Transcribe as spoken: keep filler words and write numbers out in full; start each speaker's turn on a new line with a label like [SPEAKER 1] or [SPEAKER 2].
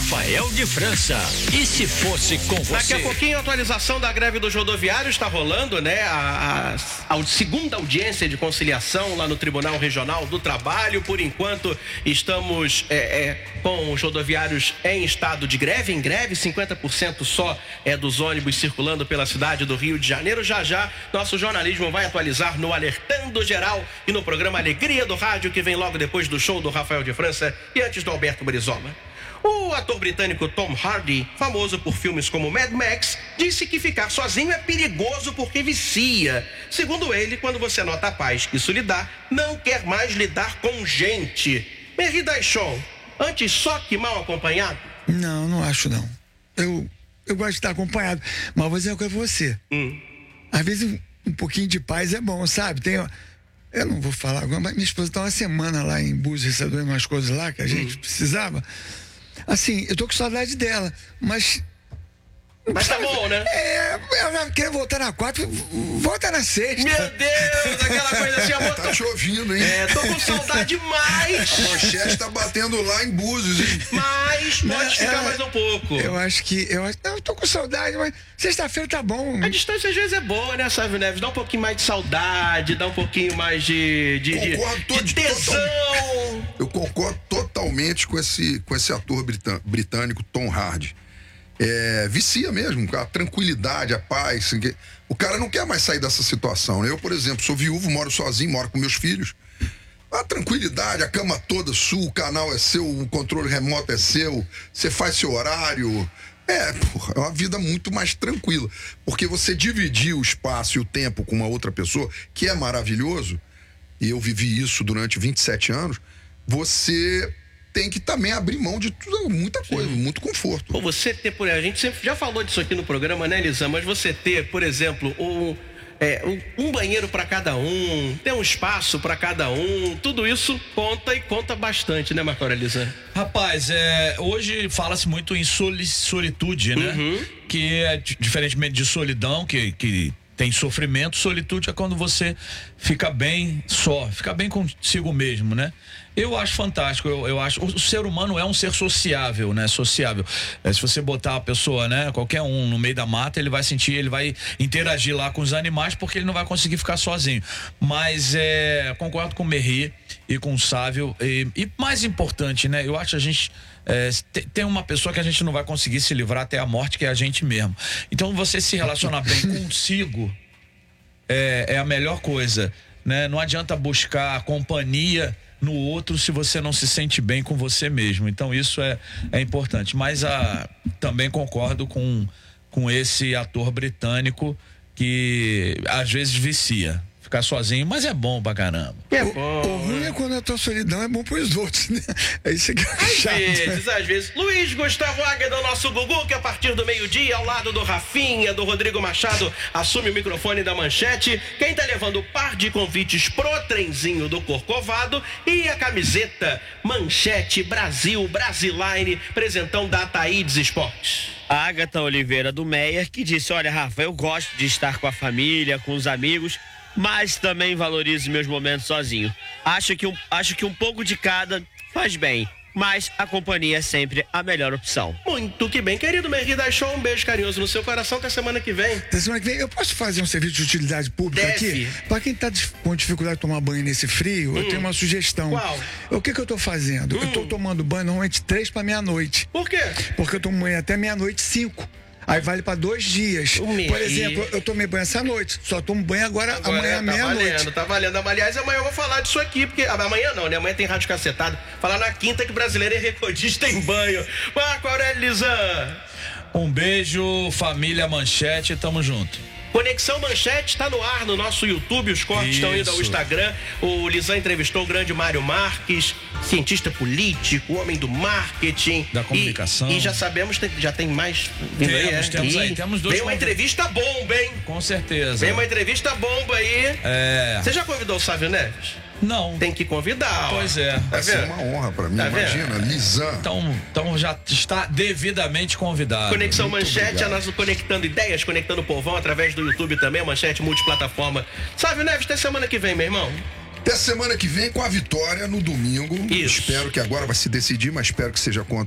[SPEAKER 1] Rafael de França. E se fosse com você?
[SPEAKER 2] Daqui a pouquinho a atualização da greve dos rodoviários está rolando, né? A, a, a segunda audiência de conciliação lá no Tribunal Regional do Trabalho. Por enquanto, estamos é, é, com os rodoviários em estado de greve, em greve, cinquenta por cento só é dos ônibus circulando pela cidade do Rio de Janeiro. Já já, nosso jornalismo vai atualizar no Alertando Geral e no programa Alegria do Rádio, que vem logo depois do show do Rafael de França e antes do Alberto Brizola. O ator britânico Tom Hardy, famoso por filmes como Mad Max, disse que ficar sozinho é perigoso porque vicia. Segundo ele, quando você nota a paz que isso lhe dá, não quer mais lidar com gente. Merri Daishon, antes só que mal acompanhado?
[SPEAKER 3] Não, não acho não. Eu, eu gosto de estar acompanhado, mas vou dizer uma coisa pra você.
[SPEAKER 2] Hum.
[SPEAKER 3] Às vezes um, um pouquinho de paz é bom, sabe? Tem, eu não vou falar agora, mas minha esposa está uma semana lá em Búzios recebendo umas coisas lá que a gente
[SPEAKER 2] hum.
[SPEAKER 3] precisava. Assim, eu tô com saudade dela, mas...
[SPEAKER 2] Mas tá bom, né?
[SPEAKER 3] É, ela quer voltar na quarta, volta na sexta.
[SPEAKER 2] Meu Deus, aquela coisa assim, amor.
[SPEAKER 4] Tá
[SPEAKER 2] tô...
[SPEAKER 4] chovendo, hein?
[SPEAKER 2] É, tô com saudade mais.
[SPEAKER 4] A manchete tá batendo lá em Búzios, hein?
[SPEAKER 2] Mas pode
[SPEAKER 3] Não,
[SPEAKER 2] ficar
[SPEAKER 3] ela-
[SPEAKER 2] mais um pouco.
[SPEAKER 3] Eu acho que, eu acho, não, eu tô com saudade, mas sexta-feira tá bom.
[SPEAKER 2] A distância às vezes é boa, né, Sávio Neves? Dá um pouquinho mais de saudade, dá um pouquinho mais de, de, de,
[SPEAKER 4] Concordo, tô
[SPEAKER 2] de
[SPEAKER 4] de
[SPEAKER 2] tesão.
[SPEAKER 4] Eu concordo totalmente com esse, com esse ator britân- britânico, Tom Hardy. É, vicia mesmo, a tranquilidade, a paz. Assim, que- o cara não quer mais sair dessa situação, né? Eu, por exemplo, sou viúvo, moro sozinho, moro com meus filhos. A tranquilidade, a cama toda sua, o canal é seu, o controle remoto é seu, você faz seu horário. É, porra, é uma vida muito mais tranquila. Porque você dividir o espaço e o tempo com uma outra pessoa, que é maravilhoso, e eu vivi isso durante vinte e sete anos, você tem que também abrir mão de tudo, muita coisa, muito conforto.
[SPEAKER 2] Pô, você ter, por exemplo, a gente sempre já falou disso aqui no programa, né, Lisan? Mas você ter, por exemplo, um, é, um, um banheiro para cada um, ter um espaço para cada um, tudo isso conta e conta bastante, né, Marco Aurélio Lisan?
[SPEAKER 1] Rapaz, é, hoje fala-se muito em soli- solitude, né?
[SPEAKER 2] Uhum.
[SPEAKER 1] Que é di- diferentemente de solidão, que, que tem sofrimento, solitude é quando você fica bem só, fica bem consigo mesmo, né? Eu acho fantástico, eu, eu acho, o ser humano é um ser sociável, né? Sociável. É, se você botar a pessoa, né? Qualquer um no meio da mata, ele vai sentir, ele vai interagir lá com os animais, porque ele não vai conseguir ficar sozinho. Mas é, concordo com o Merri e com o Sávio, e, e mais importante, né? Eu acho que a gente é, te- tem uma pessoa que a gente não vai conseguir se livrar até a morte, que é a gente mesmo. Então você se relacionar bem consigo é, é a melhor coisa, né? Não adianta buscar companhia no outro se você não se sente bem com você mesmo. Então isso é, é importante. Mas a, também concordo com, com esse ator britânico que às vezes vicia. Ficar sozinho, mas é bom pra caramba.
[SPEAKER 2] É
[SPEAKER 3] O,
[SPEAKER 2] bom.
[SPEAKER 3] o ruim é quando a tua solidão é bom pros outros, né? É isso que é
[SPEAKER 2] Às
[SPEAKER 3] chato.
[SPEAKER 2] vezes, às vezes. Luiz Gustavo Águeda, nosso Gugu, que a partir do meio-dia, ao lado do Rafinha, do Rodrigo Machado, assume o microfone da manchete. Quem tá levando o par de convites pro trenzinho do Corcovado e a camiseta Manchete Brasil Brasiline, presentão da Ataídes Esportes.
[SPEAKER 5] A Agatha Oliveira do Meyer, que disse: olha, Rafa, eu gosto de estar com a família, com os amigos, mas também valorizo meus momentos sozinho. Acho que um, acho que um pouco de cada faz bem, mas a companhia é sempre a melhor opção.
[SPEAKER 2] Muito que bem, querido Merri Daishon, um beijo carinhoso no seu coração, que a semana que vem.
[SPEAKER 3] Da semana que vem, eu posso fazer um serviço de utilidade pública
[SPEAKER 2] Deve.
[SPEAKER 3] aqui? Para quem está com dificuldade de tomar banho nesse frio, eu tenho uma sugestão.
[SPEAKER 2] Qual?
[SPEAKER 3] O que que eu tô fazendo? Eu tô tomando banho normalmente três para meia-noite.
[SPEAKER 2] Por quê?
[SPEAKER 3] Porque eu tomo banho até meia-noite cinco. Aí vale para dois dias.
[SPEAKER 2] O Merri.
[SPEAKER 3] Por exemplo, eu tomei banho essa noite. Só tomo banho agora,
[SPEAKER 2] Agora,
[SPEAKER 3] amanhã
[SPEAKER 2] tá
[SPEAKER 3] meia-noite.
[SPEAKER 2] valendo, tá valendo. Aliás, amanhã eu vou falar disso aqui, porque amanhã não, né? Amanhã tem rádio cacetado. Falar na quinta que brasileiro é recordista em banho. Marco Aurélio Lisan.
[SPEAKER 1] Um beijo, família Manchete, tamo junto.
[SPEAKER 2] Conexão Manchete tá no ar no nosso YouTube, os cortes estão indo ao
[SPEAKER 1] Isso.
[SPEAKER 2] Instagram. O Lisan entrevistou o grande Mário Marques, cientista político, homem do marketing.
[SPEAKER 1] Da comunicação.
[SPEAKER 2] E, e já sabemos, tem- já tem mais vindo aí,
[SPEAKER 1] Temos,
[SPEAKER 2] é?
[SPEAKER 1] temos
[SPEAKER 2] E
[SPEAKER 1] aí, temos dois
[SPEAKER 2] Vem uma
[SPEAKER 1] convi-
[SPEAKER 2] entrevista bomba, hein?
[SPEAKER 1] Com certeza.
[SPEAKER 2] Vem uma entrevista bomba aí.
[SPEAKER 1] É.
[SPEAKER 2] Você já convidou o Sávio Neves?
[SPEAKER 1] Não.
[SPEAKER 2] Tem que convidar, ó.
[SPEAKER 1] Pois é.
[SPEAKER 2] Tá
[SPEAKER 4] Vai ser
[SPEAKER 2] vendo?
[SPEAKER 4] uma honra pra mim,
[SPEAKER 2] Tá vendo?
[SPEAKER 4] imagina, Lisan.
[SPEAKER 1] Então, então já está devidamente convidado.
[SPEAKER 2] Conexão
[SPEAKER 4] Muito
[SPEAKER 2] Manchete,
[SPEAKER 4] obrigado.
[SPEAKER 2] a nossa conectando ideias, conectando o povão através do YouTube também, a Manchete multiplataforma. Sávio Neves, até semana que vem, meu irmão.
[SPEAKER 4] Até semana que vem com a vitória no domingo.
[SPEAKER 2] Isso.
[SPEAKER 4] Espero que agora vai se decidir, mas espero que seja contra